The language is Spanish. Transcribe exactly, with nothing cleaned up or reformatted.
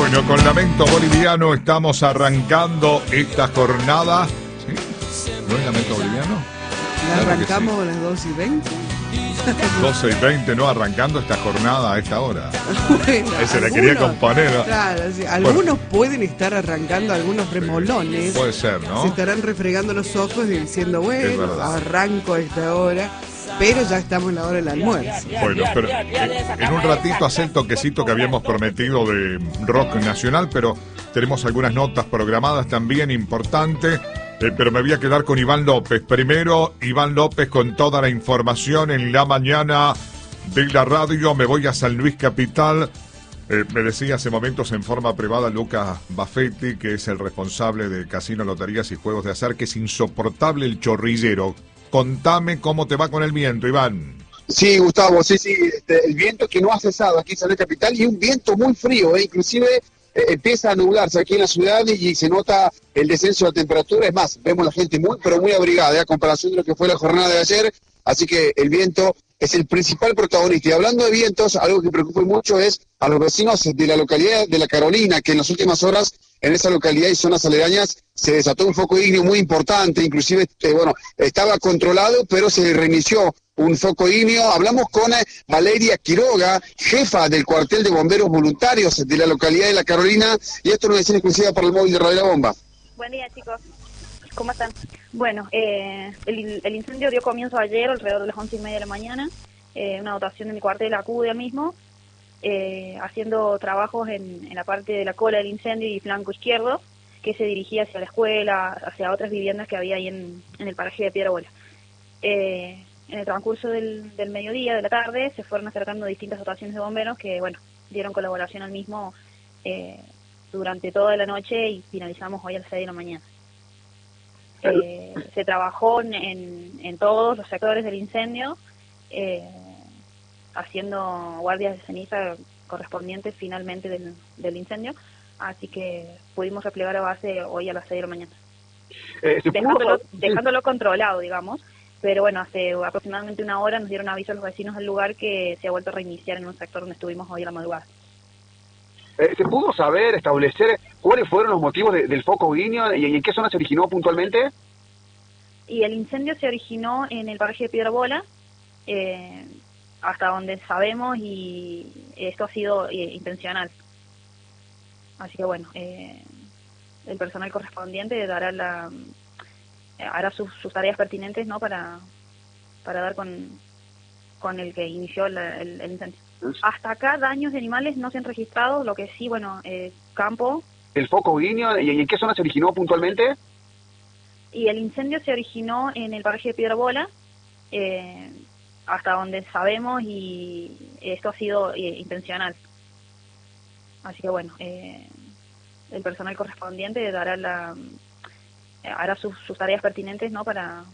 Bueno, con Lamento Boliviano estamos arrancando esta jornada. ¿Sí? ¿No es Lamento Boliviano? La Claro que arrancamos sí. a las dos y veinte. doce y veinte, ¿no? Arrancando esta jornada a esta hora. Bueno, Ese la quería componer, ¿no? Claro, sí, algunos pueden estar arrancando, algunos remolones. Puede ser, ¿no? Se estarán refregando los ojos y diciendo, Es bueno, verdad. arranco a esta hora, pero ya estamos en la hora del almuerzo. Bueno, pero eh, en un ratito hace el toquecito que habíamos prometido de rock nacional, pero tenemos algunas notas programadas también importantes. Eh, pero me voy a quedar con Iván López. Primero, Iván López con toda la información en la mañana de la radio. Me voy a San Luis Capital. Eh, me decía hace momentos en forma privada Lucas Baffetti, que es el responsable de Casino, Loterías y Juegos de Azar, que es insoportable el chorrillero. Contame cómo te va con el viento, Iván. Sí, Gustavo, sí, sí, este, el viento que no ha cesado aquí en San Luis Capital y un viento muy frío, eh, inclusive eh, empieza a nublarse aquí en la ciudad y, y se nota el descenso de la temperatura. Es más, vemos la gente muy, pero muy abrigada, eh, a comparación de lo que fue la jornada de ayer, así que el viento es el principal protagonista. Y hablando de vientos, algo que preocupa mucho es a los vecinos de la localidad de La Carolina, que en las últimas horas en esa localidad y zonas aledañas se desató un foco ígneo muy importante, inclusive, eh, bueno, estaba controlado, pero se reinició un foco ígneo. Hablamos con eh, Valeria Quiroga, jefa del cuartel de bomberos voluntarios de la localidad de La Carolina, y esto nos es exclusiva para el móvil de Radio La Bomba. Buen día, chicos. ¿Cómo están? Bueno, eh, el, el incendio dio comienzo ayer, alrededor de las once y media de la mañana. Eh, una dotación de mi cuartel acude al mismo, eh, haciendo trabajos en, en la parte de la cola del incendio y flanco izquierdo, que se dirigía hacia la escuela, hacia otras viviendas que había ahí en, en el paraje de Piedra Bola. Eh, en el transcurso del, del mediodía, de la tarde, se fueron acercando distintas dotaciones de bomberos que, bueno, dieron colaboración al mismo eh, durante toda la noche y finalizamos hoy a las seis de la mañana. Eh, se trabajó en, en todos los sectores del incendio, eh, haciendo guardias de ceniza correspondientes finalmente del, del incendio, así que pudimos replegar a base hoy a las seis de la mañana, Eh, dejándolo, dejándolo controlado, digamos, pero bueno, hace aproximadamente una hora nos dieron aviso a los vecinos del lugar que se ha vuelto a reiniciar en un sector donde estuvimos hoy a la madrugada. Eh, ¿Se pudo saber, establecer cuáles fueron los motivos de, del foco ígneo y, y en qué zona se originó puntualmente? Y el incendio se originó en el paraje de Piedra Bola, eh, hasta donde sabemos, y esto ha sido eh, intencional. Así que bueno, eh, el personal correspondiente dará la eh, hará sus, sus tareas pertinentes, ¿no? para para dar con con el que inició la, el, el incendio. Hasta acá daños de animales no se han registrado, lo que sí, bueno, eh, campo. ¿El foco ígneo y, y en qué zona se originó puntualmente? Y el incendio se originó en el paraje de Piedra Bola, eh, hasta donde sabemos, y esto ha sido eh, intencional. Así que bueno, eh, el personal correspondiente dará la hará sus, sus tareas pertinentes, ¿no? para